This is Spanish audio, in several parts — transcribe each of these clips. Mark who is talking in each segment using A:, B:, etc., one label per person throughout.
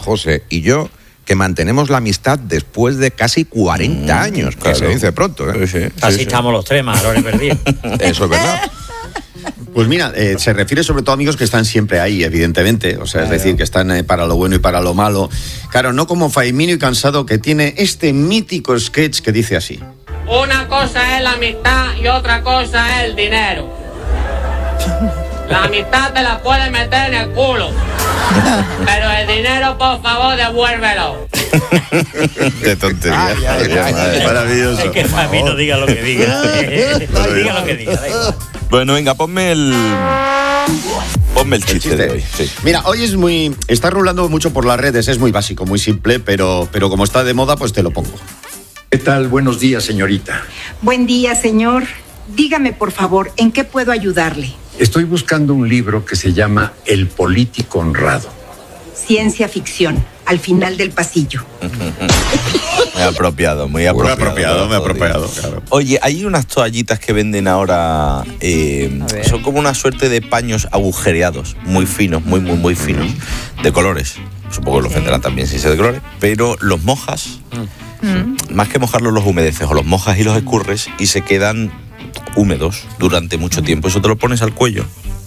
A: José y yo, que mantenemos la amistad después de casi 40 años,
B: claro.
A: que se dice pronto, ¿eh?
B: Sí.
C: Así estamos los tres, Marlones perdidos.
A: Eso es verdad.
D: Pues mira, se refiere sobre todo a amigos que están siempre ahí, evidentemente. O sea, es decir, que están para lo bueno y para lo malo. Claro, no como Faimino y Cansado, que tiene este mítico sketch que dice así.
E: Una cosa es la amistad y otra cosa es el dinero. La amistad te la puedes meter en el culo. Pero el dinero, por favor, devuélvelo.
D: Qué tontería. Maravilloso.
C: Es que Faimino diga lo que diga. Diga lo que diga, da igual.
B: Bueno, venga, ponme el chiste de hoy. Sí.
D: Mira, hoy está rulando mucho por las redes, es muy básico, muy simple, pero como está de moda, pues te lo pongo.
F: ¿Qué tal? Buenos días, señorita.
G: Buen día, señor. Dígame, por favor, ¿en qué puedo ayudarle?
F: Estoy buscando un libro que se llama El político honrado.
G: Ciencia ficción, al final del pasillo.
B: Muy apropiado.
D: Muy apropiado, claro.
B: Oye, hay unas toallitas que venden ahora, son como una suerte de paños agujereados, muy finos, muy finos, de colores. Supongo que los venderán también si sea de colores, pero los mojas, más que mojarlos los humedeces, o los mojas y los escurres y se quedan húmedos durante mucho tiempo. Eso te lo pones al cuello,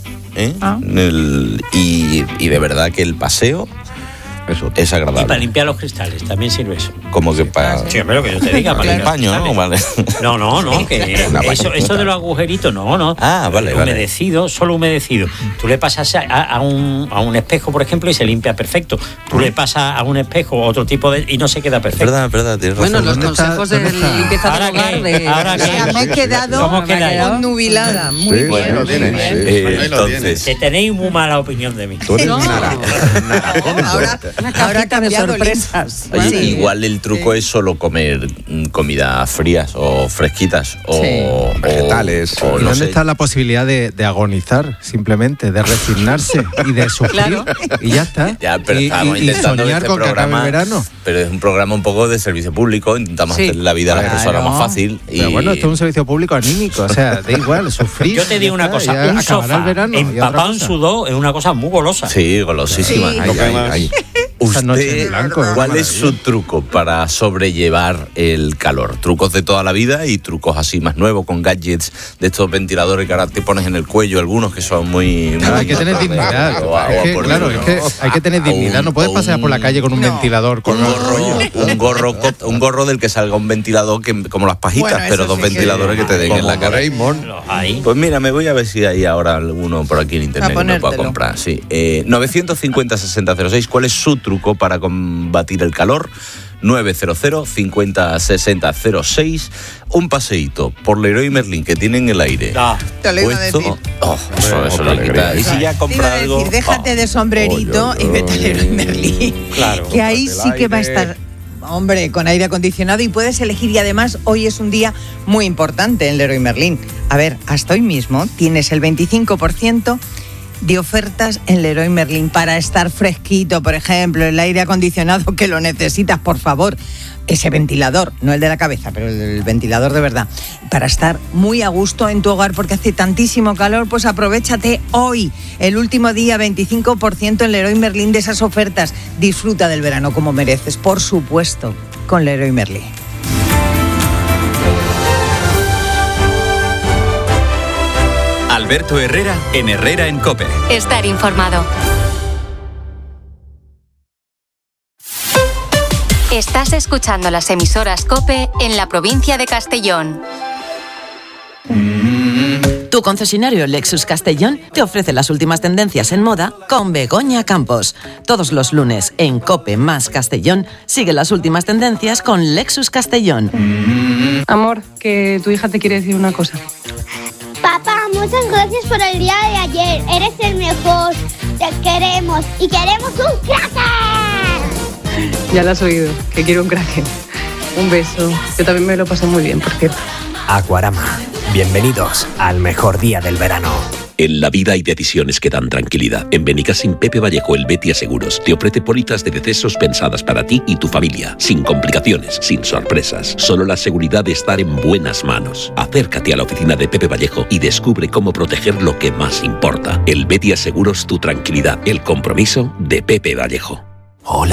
B: y de verdad que el paseo eso es agradable.
C: Y para limpiar los cristales también sirve eso.
B: Como que para...
C: Sí, hombre, lo que yo te diga. Para
B: el paño, ¿no? Vale.
C: No, que eso de los agujeritos, no.
B: Ah, vale.
C: Humedecido, solo humedecido. Tú le pasas a un espejo, por ejemplo, y se limpia perfecto. Tú le pasas a un espejo otro tipo de... y no se queda perfecto.
B: Verdad, tienes razón.
H: Bueno, los consejos de limpieza del hogar
C: Ahora que
H: me he quedado nubilada. Muy bien.
A: Bueno, lo tienes.
B: Entonces...
C: Que tenéis muy mala opinión de mí.
A: Tú eres
H: Ahora que me sorpresas.
B: Oye, igual el truco es solo comer comidas frías o fresquitas o
A: vegetales.
B: O
I: ¿Y
B: no
I: dónde
B: sé.
I: está la posibilidad de agonizar, simplemente, de resignarse y de sufrir?
H: Claro.
I: Y ya está.
B: Ya, pero estábamos
I: y
B: intentando
I: soñar
B: este
I: con que acabe el
B: programa,
I: verano.
B: pero es un programa un poco de servicio público, intentamos hacer la vida a las personas más fácil.
I: Pero bueno, esto es un servicio público anímico, o sea, da igual, sufrir.
C: Yo te digo una cosa, un sofá empapado en sudor es una cosa muy golosa.
B: Sí, golosísima.
D: Sí.
B: ¿Usted cuál es su truco para sobrellevar el calor? Trucos de toda la vida y trucos así más nuevos, con gadgets de estos ventiladores que ahora te pones en el cuello, algunos que son muy...
I: Claro, hay que tener dignidad. Es que hay que tener dignidad. No puedes pasear por la calle con un ventilador, con
B: un gorro del que salga un ventilador que, como las pajitas,
H: Bueno,
B: pero
H: eso
B: dos
H: sí
B: ventiladores que te den en la cara.
C: Ahí.
B: Pues mira, me voy a ver si hay ahora alguno por aquí en internet que me pueda comprar. Sí. 950-6006, ¿cuál es su truco para combatir el calor? 900-50-60-06. Un paseíto por Leroy Merlin que tiene en el aire.
H: Te lo iba a decir.
B: Eso le quita. Y si ya compra algo...
H: déjate de sombrerito y vete a Leroy Merlin.
C: Claro.
H: Que ahí sí que va a estar... Hombre, con aire acondicionado y puedes elegir, y además hoy es un día muy importante en Leroy Merlin. A ver, hasta hoy mismo tienes el 25% de ofertas en Leroy Merlin para estar fresquito, por ejemplo, el aire acondicionado que lo necesitas, por favor. Ese ventilador, no el de la cabeza, pero el ventilador de verdad, para estar muy a gusto en tu hogar porque hace tantísimo calor. Pues aprovéchate hoy, el último día, 25% en Leroy Merlin de esas ofertas. Disfruta del verano como mereces, por supuesto, con Leroy Merlin.
J: Alberto Herrera en Herrera en COPE.
K: Estar informado. Estás escuchando las emisoras COPE en la provincia de Castellón.
L: Tu concesionario Lexus Castellón te ofrece las últimas tendencias en moda con Begoña Campos. Todos los lunes en COPE más Castellón sigue las últimas tendencias con Lexus Castellón.
M: Amor, que tu hija te quiere decir una cosa.
N: Papá, muchas gracias por el día de ayer. Eres el mejor. Te queremos y queremos un cracker.
M: Ya lo has oído, que quiero un cracker. Un beso. Yo también me lo pasé muy bien, por cierto.
O: Aquarama. Bienvenidos al mejor día del verano.
P: En la vida hay decisiones que dan tranquilidad. En Benicassim, Pepe Vallejo, el Betia Seguros, te ofrece pólizas de decesos pensadas para ti y tu familia, sin complicaciones, sin sorpresas. Solo la seguridad de estar en buenas manos. Acércate a la oficina de Pepe Vallejo y descubre cómo proteger lo que más importa. El Betia Seguros, tu tranquilidad. El compromiso de Pepe Vallejo.
O: Hola.